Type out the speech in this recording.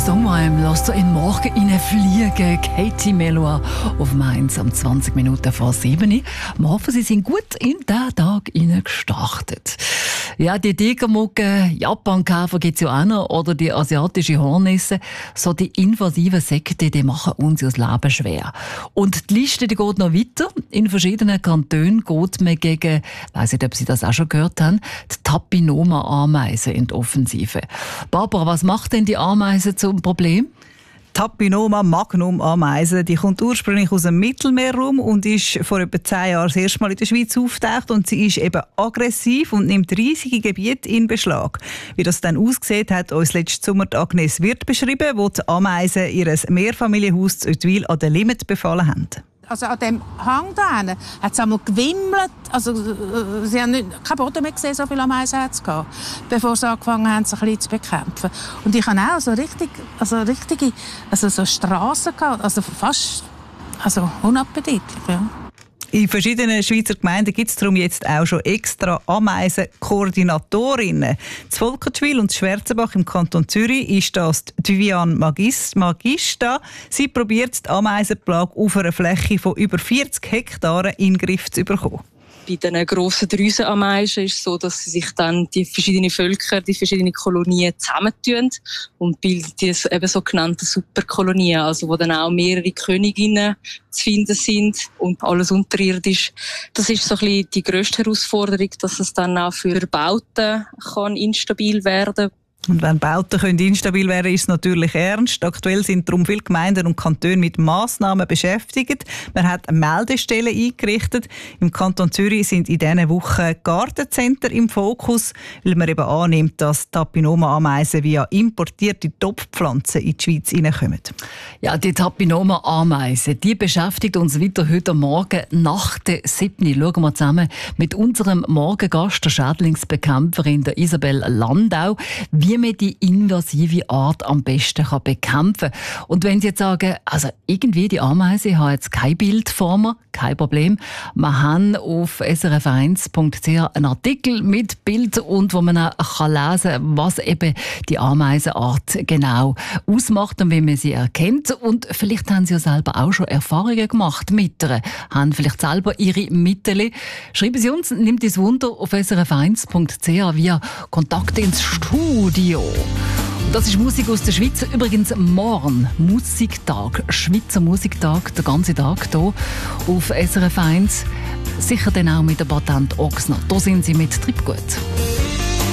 Songheim lässt in Morgen fliegen. Katie Melua auf Mainz um 20 Minuten vor 7 Uhr. Wir hoffen, Sie sind gut in diesen Tag gestartet. Ja, die Tigermugge, Japankäfer gibt es ja auch noch, oder die asiatische Hornisse. So die invasiven Sekte, die machen uns das Leben schwer. Und die Liste die geht noch weiter. In verschiedenen Kantonen geht man gegen, ich weiss nicht, ob Sie das auch schon gehört haben, die Tapinoma-Ameisen in die Offensive. Barbara, was macht denn die Ameise zum Problem? Tapinoma magnum Ameise, die kommt ursprünglich aus dem Mittelmeerraum und ist vor etwa 10 Jahren das erste Mal in der Schweiz aufgetaucht, und sie ist eben aggressiv und nimmt riesige Gebiete in Beschlag. Wie das dann aussieht, hat uns letzten Sommer Agnes Wirth beschrieben, wo die Ameisen ihr Mehrfamilienhaus zu Oetwil an der Limit befallen haben. Also an dem Hang da hat es einmal gewimmelt. Also, sie haben keinen Boden mehr gesehen, so viele Ameisen hat es gehabt, bevor sie angefangen haben, sich ein bisschen zu bekämpfen. Und ich habe auch so richtige so Strassen gehabt, also fast unappetitlich. Ja. In verschiedenen Schweizer Gemeinden gibt es darum jetzt auch schon extra Ameisenkoordinatorinnen. Das Volkertschwil und das Schwarzenbach im Kanton Zürich ist das Viviane Magista. Sie probiert die Ameisenplage auf einer Fläche von über 40 Hektaren in den Griff zu bekommen. Bei den grossen Drüsenameisen ist es so, dass sie sich dann die verschiedenen Völker, die verschiedenen Kolonien zusammentun und bilden die eben sogenannte Superkolonien, also wo dann auch mehrere Königinnen zu finden sind und alles unterirdisch. Das ist so ein bisschen die grösste Herausforderung, dass es dann auch für Bauten kann instabil werden. Und wenn Bauten instabil werden können, ist es natürlich ernst. Aktuell sind darum viele Gemeinden und Kantone mit Massnahmen beschäftigt. Man hat Meldestellen eingerichtet. Im Kanton Zürich sind in diesen Wochen Gartencenter im Fokus, weil man eben annimmt, dass Tapinoma-Ameisen via importierte Topfpflanzen in die Schweiz hineinkommen. Ja, die Tapinoma-Ameisen, die beschäftigt uns weiter heute Morgen nach der 7. Schauen wir zusammen mit unserem Morgengast, der Schädlingsbekämpferin der Isabel Landau, wie man die invasive Art am besten bekämpfen kann. Und wenn Sie jetzt sagen, also irgendwie die Ameise, ich habe jetzt kein Bild vor mir, kein Problem. Wir haben auf srf1.ch einen Artikel mit Bild und wo man auch lesen kann, was eben die Ameisenart genau ausmacht und wie man sie erkennt. Und vielleicht haben Sie ja selber auch schon Erfahrungen gemacht mit ihr, haben vielleicht selber Ihre Mittel. Schreiben Sie uns, nimmt es Wunder auf srf1.ch via Kontakt ins Studio. Das ist Musik aus der Schweiz. Übrigens morgen Musiktag, Schweizer Musiktag, der ganze Tag hier auf SRF 1. Sicher dann auch mit der Patent Ochsner. Da sind Sie mit Treibgut.